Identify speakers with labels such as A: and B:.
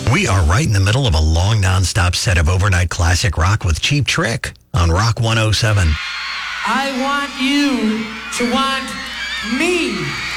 A: We are right in the middle of a long non-stop set of overnight classic rock with Cheap Trick on Rock 107.
B: I want you to want me.